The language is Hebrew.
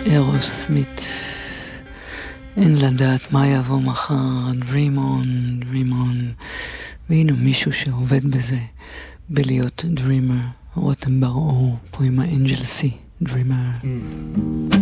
אירוסמית, אין לדעת מה יבוא מחר, Dream on, Dream on, והנה מישהו שעובד בזה, בלהיות דרימר, רותם בר-אור, פה עם האנג'ל סי, דרימר.